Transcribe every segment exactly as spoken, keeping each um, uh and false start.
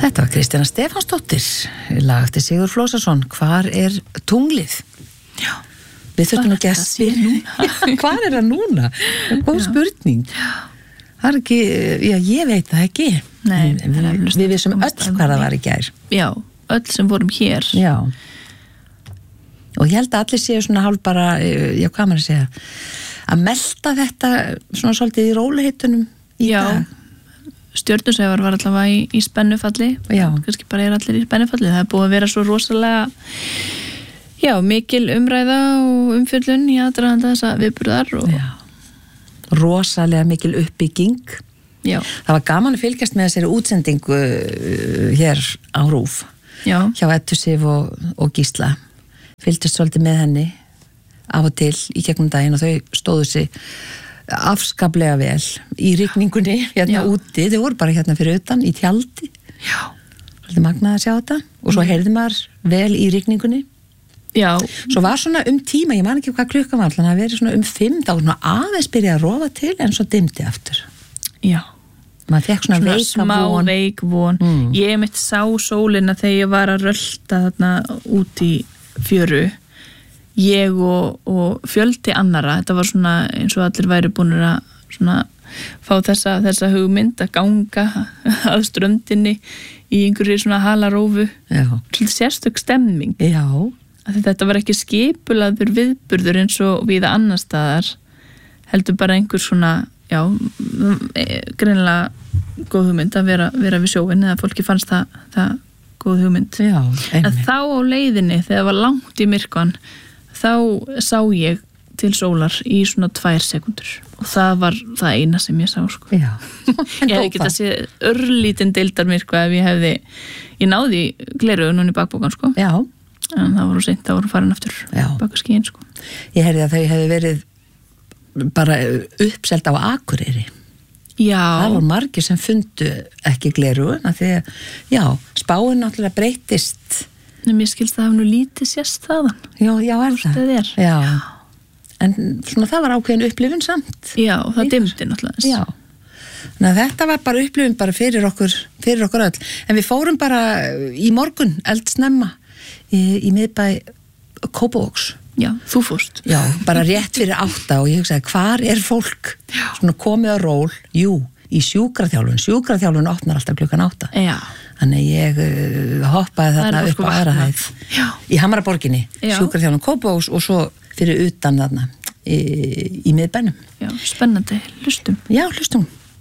Þetta var Kristjana Stefánsdóttir, lag eftir Sigurð Flósason, hvar er tunglið? Já. Við þurfum ekki að spyrja núna. Hvar er það núna? Góð spurning. Það er ekki, já, ég veit það ekki. Nei, við, við, við vissum öll hvað það var í gær. Já, öll sem vorum hér. Já. Og ég held að allir séu svona hálf bara, já, hvað maður að segja, að melta þetta svona svolítið í róliheitunum í já. dag. Stjörnusefar var allavega í, í spennufalli. Já. Kannski bara er allir í spennufalli. Það er búið að vera svo rosalega, já, mikil umræða og umfjöllun í aðdraganda þessa viðburðar. Og... Já. Rosalega mikil uppbygging. Já. Það var gaman að fylgjast með þessari útsendingu hér á RÚV. Já. Hjá Eddu Sif og, og Gísla. Fylgdist svolítið með henni af og til í gegnum daginn og þau stóðu sig afskaplega vel í rigningunni hérna Já. úti, þau voru bara hérna fyrir utan í tjaldi. Já. Svolítið magnað að sjá þetta og svo heyrði maður vel í rigningunni. Já. Svo var svona um tíma, ég man ekki hvað klukkan var, þannig að verið svona um fimm, þá var svona aðeins byrja að rofa til en svo dimdi aftur. Já. Maður fekk svona, svona veika smá von. veik von. Mm. Ég mitt sá sólina þegar ég var að rölta þarna út í fjöru. Ég og, og fjöldi annara, þetta var svona eins og allir væri búinir að svona fá þessa, þessa hugmynd að ganga að ströndinni í einhverju svona halarófu. Já. Svolítið sérstök stemming. Já. Þetta var ekki skipulaður viðburður eins og viða annar staðar, heldur bara einhver svona, já, greinilega góð hugmynd að vera, vera við sjóin eða fólki fannst það, það góð hugmynd. Já, en þá á leiðinni, þegar það var langt í myrkvan, þá sá ég til sólar í svona tvær sekundur og það var það eina sem ég sá, sko. Já. Ég hefði getað séð örlítinn deildarmyrkva ef ég hefði, ég náði gleraugun hún í bakbókan, sko. Já. En það voru seint, það voru farin aftur baka skíin, sko. Ég heyrði að þau hefði verið bara uppselt á Akureyri. Já. Það voru margir sem fundu ekki gleraugun að því að, já, spáin náttúrulega breytist. En mér skilst að það hafa nú lítið sést þaðan. Já, já, er það. Það er. Já. En svona það var ákveðin upplifun samt. Já, það dimdi náttúrulega. Já. Þannig að þetta var bara upplifun bara fyrir okkur, fyrir okkur öll. En við fórum bara í morgun, eldsnemma, í, í miðbæ Kópavogs. Já, þú fórst. Já, bara rétt fyrir átta og ég hugsaði, hvar er fólk? Já. Svona komið á ról, jú, í sjúkraþjálfun. Sjúkraþjálfun opnar alltaf klukkan átta. Já. Þannig ég uh, hoppaði þarna upp á aðra hæð. Já. Í Hamraborginni, sjúkraþjálfun Kópavogs og svo fyrir utan þarna í, í miðbænum. Já, spennandi. Hlustum. Já, hlustum.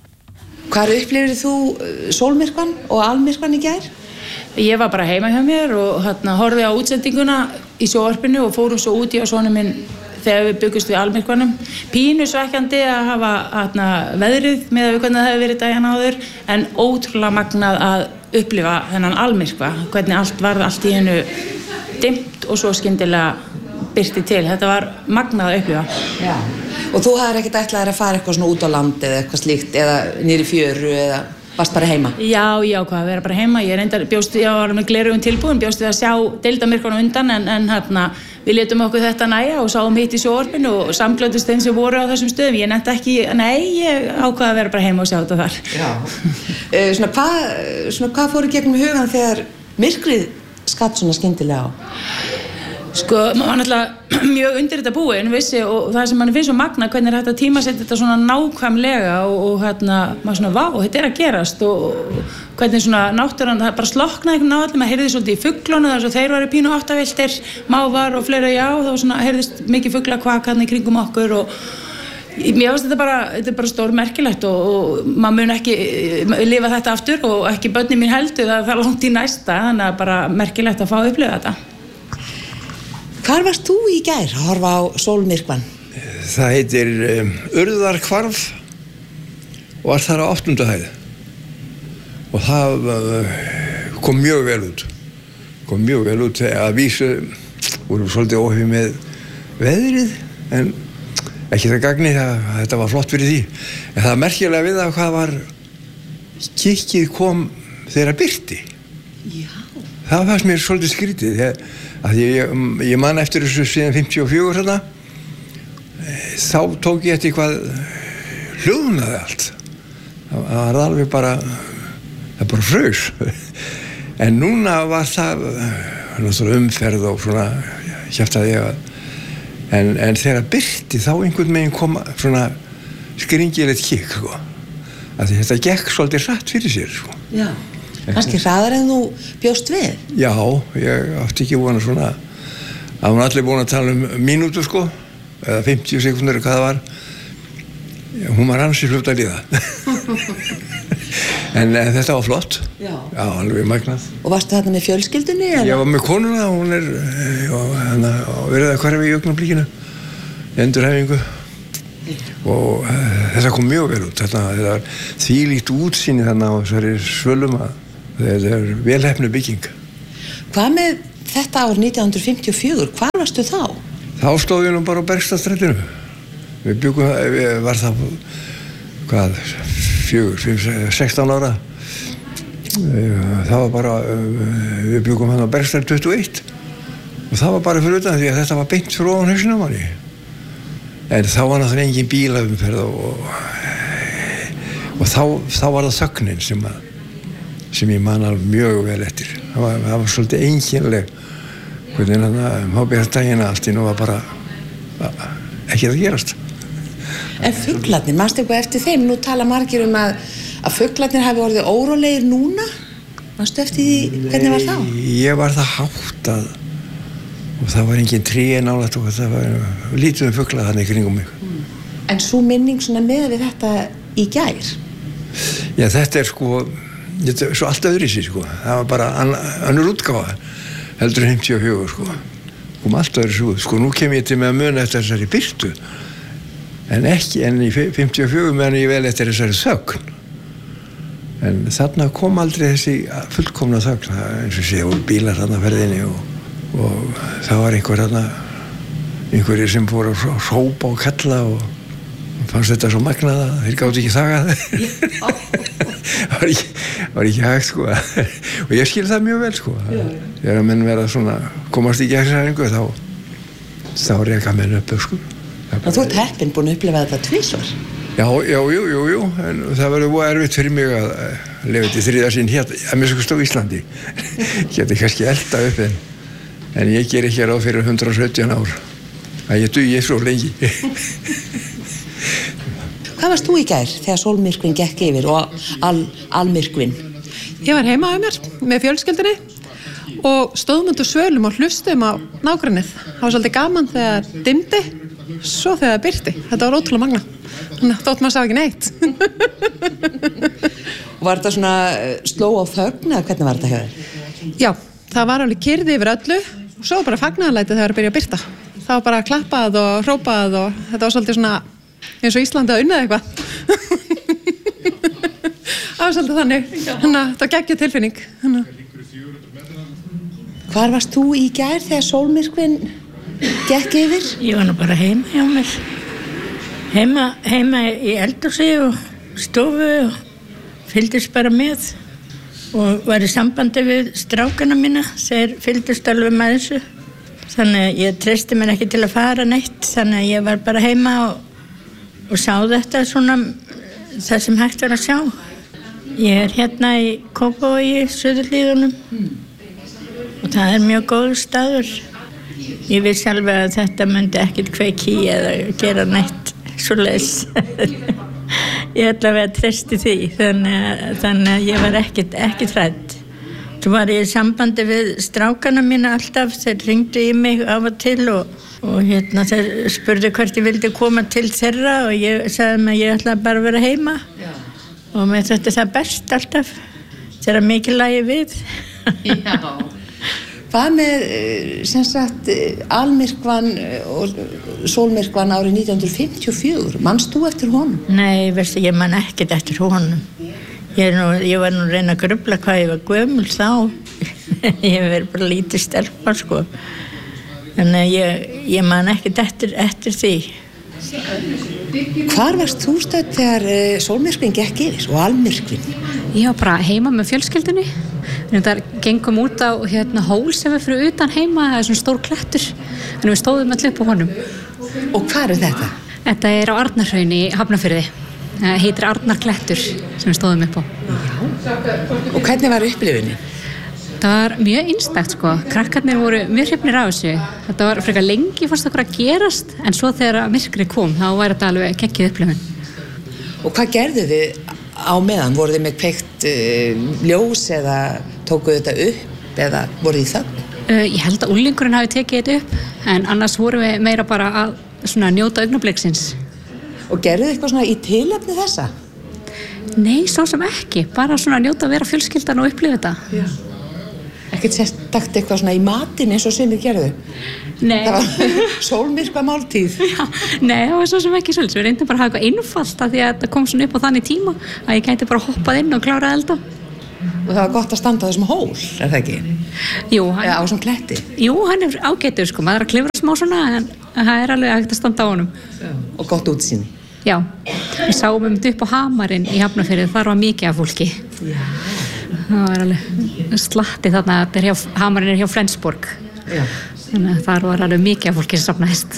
Hvað upplifir þú sólmyrkvan og almyrkvan í gær? Ég var bara heima hjá mér og hérna horfði á útsendinguna í sjónvarpinu og fórum svo út í á sonum minn þegar við byggust við almyrkvanum. Pínu svekkjandi að hafa hérna veðrið með að við hvernig það hefði verið daginn áður en ótrúlega magnað að upplifa þennan almyrkva, hvernig allt varð allt í hennu dimmt og svo skyndilega byrti til. Þetta var magnað að upplifa. Já. Og þú hafðir ekkert ætlað að fara eitthvað svona út á land eða eitthvað slíkt eða niður í fjöru eða varst bara heima? Já, já, hvað að vera bara heima. Ég reyndar bjóst, ég var með gleraugun tilbúin, bjóst við að sjá deildarmyrkvanum undan en, en hérna við létum okkur þetta næja og sáum hitt í sjónvarpinu og samglöndust þeim sem voru á þessum stöðum. Ég nefndi ekki, nei, ég ákvað að vera bara heima og sjá þetta þar. Já. uh, svona, hvað, svona hvað fór í gegnum hugan þegar myrkrið skatt svona skyndilega á? Sko, maður var náttúrulega mjög undir þetta búin, vissi, og það sem mann finnst svo magna hvernig er hægt að tímasetja þetta svona nákvæmlega og, og hérna, maður svona, vá, þetta er að gerast og, og hvernig svona náttúran, það bara sloknaði einhvern náttúrulega, maður heyrði svolítið í fuglunum þar svo þeir varu pínu áttaviltir, mávar og fleira já, þá svona heyrðist mikið fuglakvak hann í kringum okkur og mér finnst þetta bara, þetta er bara stór merkilegt og, og maður mun ekki lifa þetta aftur og ekki börnin mín heldur það er langt í næsta, þannig að bara merkilegt að fá að upplifa þetta. Hvar varst þú í gær að horfa á sólmyrkvan? Það heitir um, Urðarhvarf og var þar á áttunda hæð og það uh, kom mjög vel út kom mjög vel út að vísu vorum svolítið óhefið með veðrið en ekki það gagni það, þetta var flott fyrir því en það er merkilega við að hvað var kikkið kom þegar byrti. Já. Það fannst mér svolítið skrítið þegar að ég, ég man eftir þessu síðan fimmtíu og fjögur hérna, þá tók ég eftir hvað hljóðnaði allt. Það var alveg bara, það bara frös. En núna var það náttúrulega umferð og svona kjaftaði ég að en, en þegar byrti þá einhvern meginn koma svona skringilegt kikk sko. Að þetta gekk svolítið hratt fyrir sér sko. Já, kannski hraðar en þú bjóst við? Já, ég átti ekki vona svona að hún allir búin að tala um mínútu sko eða fimmtíu sekúndur eða hvað það var. Hún var ansi hlut að líða. en, en þetta var flott. Já. Já, alveg magnað. Og varstu þarna með fjölskyldunni? Eller? Ég var með konuna, hún er hana, verið að hverfa í augnablikinu, endurhæfingu. Og uh, þetta kom mjög vel út. Þetta, þetta var þvílíkt útsýni þarna á þessari svölum að þetta er velhefnu bygging. Hvað með þetta ár nítján hundruð fimmtíu og fjögur, hvar varstu þá? Þá stóð ég nú bara á Bergstaðstrætinu. Við byggum, við var það, hvað, fjögur, fimm, sextán ára. Það var bara, við byggum hann á Bergstræti tuttugu og eitt. Og það var bara fyrir utan því að þetta var beint fyrir ofan hausinn á manni. En þá var náttúrulega engin bílaumferð og, og þá, þá var það þögnin sem, að, sem ég man alveg mjög vel eftir. Það var, það var svolítið einkennileg. Hvernig hann að mábjörndagina allt í nú var bara ekki að gerast. En fuglarnir, manstu eitthvað eftir þeim? Nú tala margir um að, að fuglarnir hafi orðið órólegir núna. Manstu eftir því, hvernig var þá? Nei, ég var það háttað og það var engin tré nálægt og það var lítið um fugla þannig kringum mig. Mm. En svo minning svona með við þetta í gær? Já, þetta er sko, þetta er svo allt öðruvísi sko. Það var bara an, önnur útgáfa, heldur fimmtíu og fjögur sko. Kom allt öðruvísi út. Sko, nú kem ég til með að muna eftir þessari birtu. En ekki, en í fimmtíu og fjögur meðan ég vel eftir þessari þögn. En þarna kom aldrei þessi fullkomna þögn, eins og sé, voru bílar þarna ferðinni og, og það var einhver þarna, einhverjir sem fóru að hrópa og kalla og fannst þetta svo magnað að þeir gátu ekki þagað. Það var ekki, var ekki hægt, sko. Og ég skil það mjög vel, sko. Þegar að menn verða svona, komast í gegnshæringu, þá, þá reka menn upp, sko. Og þú ert heppinn búin að upplifa þetta tvisvar? Já, já, jú, jú, jú, en það verður búið erfitt fyrir mig að lifa til þriðja sinn hér, að mér svo stóð Íslandi. Geti kannski elda upp en, en ég ger ekki ráð fyrir hundrað og sautján ár. Að ég dugi svo lengi. Hvað varst þú í gær þegar sólmyrkvinn gekk yfir og al, almyrkvinn? Ég var heima á mér með fjölskyldunni og stóðum undir svölum og hlustum á nágrannið. Það var svolítið gaman þegar dimmdi, svo þegar það byrti. Þetta var ótrúlega magna. Þannig að þótt maður sá ekki neitt. Og var þetta svona sló á þögn eða hvernig var þetta hjá þér? Já, það var alveg kyrrði yfir öllu og svo bara fagnaðarlæti þegar það byrja að byrta. Það var bara klappað og hrópað og þetta var svolítið svona eins og Íslandi að unnað eitthvað. Það var svolítið þannig. Þannig að það geggjuð tilfinning. Hvar varst þú í gær þegar sólmyrkvinn gekk yfir? Ég var nú bara heima hjá mér. Heima, heima í eldhúsi og stofu og fylgdist bara með og var í sambandi við strákana mína, þeir fylgdist alveg með þessu. Þannig að ég treysti mér ekki til að fara neitt, þannig að ég var bara heima og, og sá þetta svona það sem hægt var að sjá. Ég er hérna í Kópavogi, Suðurhlíðunum mm. og það er mjög góður staður. Ég vissi alveg að þetta myndi ekkert kveiki í eða gera neitt svoleiðis. Ég ætla að vera treysti því, þannig að, þannig að ég var ekkert, ekkert hrædd. Svo var ég í sambandi við strákana mína alltaf, þeir ringdu í mig af og til og, og hérna þeir spurðu hvort ég vildi koma til þeirra og ég sagði mig að ég ætla bara að vera heima. Já. Og með þetta það best alltaf, þeirra mikið lagi við. Já. Hvað með, sem sagt, almyrkvan og sólmyrkvan árið nítján hundruð fimmtíu og fjögur? Manst þú eftir honum? Nei, veistu, ég man ekkert eftir honum. Ég, nú, ég var nú að reyna að grufla hvað ég var gömul þá. Ég hef verið bara lítið stelpa, sko. Þannig að ég, ég man ekkert eftir, eftir því. Hvar varst þú stödd þegar sólmyrkvinn gekk yfir og almyrkvinn? Ég var bara heima með fjölskyldunni. Við gengum út á hérna, hól sem er fyrir utan heima, það er svona stór klettur. Þannig við stóðum allir upp á honum. Og hvað er þetta? Þetta er á Arnarhrauni í Hafnarfirði. Það heitir Arnarklettur sem við stóðum upp á. Já. Og hvernig var upplifunin? Það var mjög einstakt sko, krakkarnir voru mjög hrifnir af þessu. Þetta var frekar lengi fannst okkur að gerast, en svo þegar myrkrið kom, þá var þetta alveg geggjuð upplifun. Og hvað gerðu þið á meðan? Voru þið með kveikt uh, ljós eða tókuðu þetta upp eða voru þið í þögn? Uh, ég held að unglingurinn hafi tekið þetta upp, en annars vorum við meira bara að svona njóta augnabliksins. Og gerðu þið eitthvað svona í tilefni þessa? Nei, svo sem ekki, bara svona njóta að vera fjölskyldan og upplifa þetta. Já. Ekkert sérstakt eitthvað svona í matinn eins og sumir gerðu? Nei. Það var sólmyrkva máltíð. Já, nei, það var svo sem ekki svolítið. Við reyndum bara að hafa eitthvað einfalt af því að það kom svona upp á þannig tíma að ég gæti bara hoppað inn og klárað elda. Og það var gott að standa á þessum hól, er það ekki? Jú, hann, Eða á svona kletti? Jú, hann er ágætur sko, maður er að klifra smá svona en það er alveg hægt að standa á honum. Já. Og gott útsýni? Já, við sáum um þetta upp á Hamarinn í Hafnarfirði, þar var mikið af fólki. Já. Það var alveg slatti þarna, þetta er hjá, Hamarinn er hjá Flensborg. Já. Þannig að þar var alveg mikið af fólki sem safnaðist.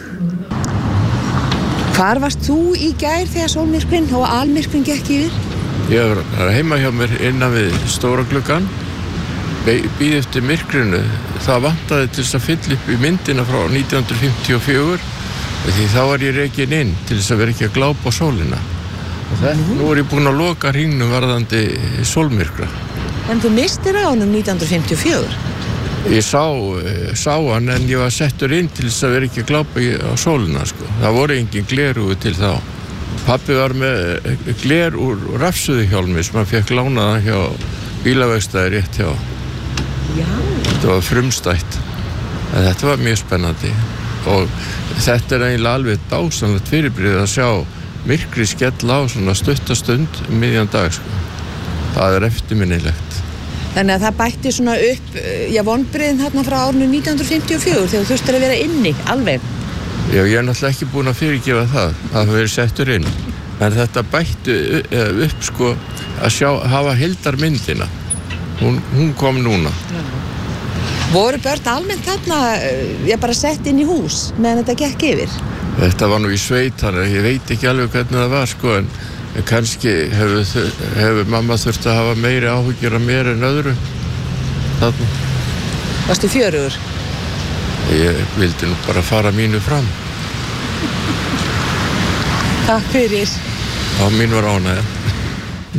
Hvar varst þú í gær þegar sólmyrkvinn og almyrkvinn gekk yfir? Ég var heima hjá mér innan við stóra gluggan, býð eftir myrkrinu. Það vantaði til þess að fylla upp í myndina frá nítján hundruð fimmtíu og fjögur, því þá var ég rekinn inn til þess að vera ekki að glápa á sólina. Og það, nú er ég búinn að loka hringnum varðandi sólmyrkra. En þú mistir á honum nítján hundruð fimmtíu og fjögur? Ég sá, sá hann en ég var settur inn til þess að vera ekki að glápa á sólina, sko. Það voru engin glerúi til þá. Pabbi var með gler úr rafsuðuhjálmi sem hann fekk lánaðan hjá bílavegstæði rétt hjá. Já. Þetta var frumstætt. En þetta var mjög spennandi. Og þetta er eiginlega alveg dásamlegt fyrirbrigði að sjá myrkri skella á svona stuttastund um miðjan dag, sko. Það er eftirminnilegt. Þannig að það bætti svona upp, já, vonbrigðin þarna frá árinu nítján hundruð fimmtíu og fjögur þegar þú þurftir að vera inni, alveg. Já, ég er náttúrulega ekki búinn að fyrirgefa það, það hafa verið settur inn. En þetta bætti upp, sko, að sjá, hafa heildarmyndina. Hún, hún kom núna. Já. Voru börn almennt þarna, ég bara sett inn í hús meðan þetta gekk yfir? Þetta var nú í sveit, þannig að ég veit ekki alveg hvernig það var, sko, en kannski hefur, hefur mamma þurft að hafa meiri áhyggjur af mér en öðru. Þarna. Varstu fjörugur? Ég vildi nú bara fara mínu fram. Takk fyrir. Já, mín var ánægja.